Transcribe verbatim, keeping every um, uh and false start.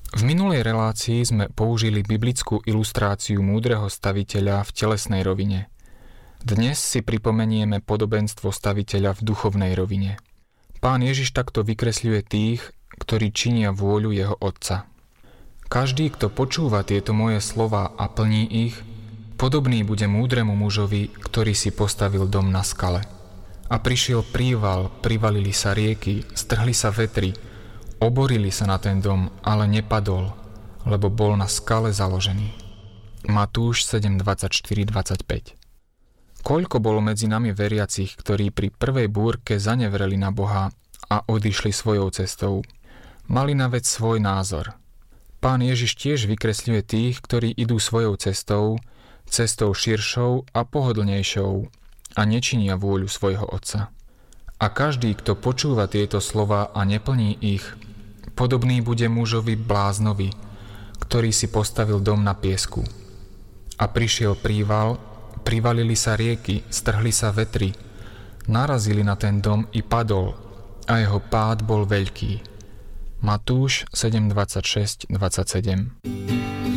V minulej relácii sme použili biblickú ilustráciu múdreho staviteľa v telesnej rovine. Dnes si pripomenieme podobenstvo staviteľa v duchovnej rovine. Pán Ježiš takto vykresľuje tých, ktorí činia vôľu jeho Otca. Každý, kto počúva tieto moje slová a plní ich, podobný bude múdremu mužovi, ktorý si postavil dom na skale. A prišiel príval, privalili sa rieky, strhli sa vetry, oborili sa na ten dom, ale nepadol, lebo bol na skale založený. Matúš sedem dvadsaťštyri dvadsaťpäť. Koľko bolo medzi nami veriacich, ktorí pri prvej búrke zanevreli na Boha a odišli svojou cestou. Mali na vec svoj názor. Pán Ježiš tiež vykresľuje tých, ktorí idú svojou cestou, cestou širšou a pohodlnejšou a nečinia vôľu svojho Otca. A každý, kto počúva tieto slová a neplní ich, podobný bude mužovi bláznovi, ktorý si postavil dom na piesku. A prišiel príval, privalili sa rieky, strhli sa vetry, narazili na ten dom i padol, a jeho pád bol veľký. Matúš sedem dvadsaťšesť dvadsaťsedem.